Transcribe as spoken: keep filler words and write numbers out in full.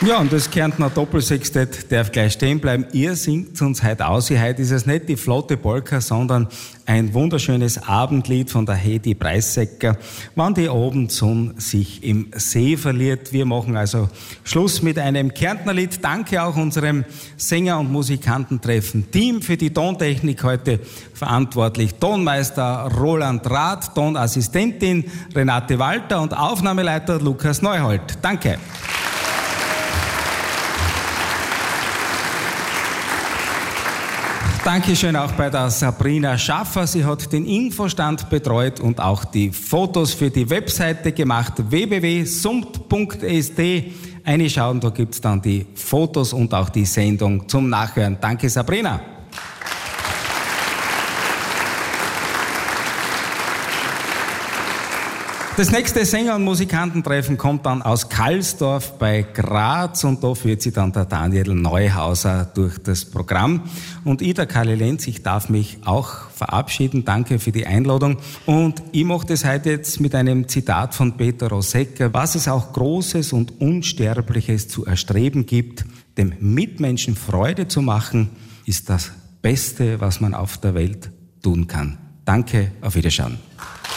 Ja, und das Kärntner Doppelsextett darf gleich stehen bleiben. Ihr singt uns heute aus. Heute ist es nicht die flotte Polka, sondern ein wunderschönes Abendlied von der Hedi Preissecker, wann die Abendsonne sich im See verliert. Wir machen also Schluss mit einem Kärntner Lied. Danke auch unserem Sänger- und Musikantentreffen-Team für die Tontechnik heute verantwortlich. Tonmeister Roland Rath, Tonassistentin Renate Walter und Aufnahmeleiter Lukas Neuhold. Danke. Dankeschön auch bei der Sabrina Schaffer. Sie hat den Infostand betreut und auch die Fotos für die Webseite gemacht. w w w punkt sumt punkt s d. Einschauen, da gibt's dann die Fotos und auch die Sendung zum Nachhören. Danke, Sabrina. Das nächste Sänger- und Musikantentreffen kommt dann aus Kalsdorf bei Graz und da führt sich dann der Daniel Neuhauser durch das Programm. Und ich, der Karli Lenz, ich darf mich auch verabschieden. Danke für die Einladung. Und ich mache das heute jetzt mit einem Zitat von Peter Rosegger. Was es auch Großes und Unsterbliches zu erstreben gibt, dem Mitmenschen Freude zu machen, ist das Beste, was man auf der Welt tun kann. Danke, auf Wiederschauen.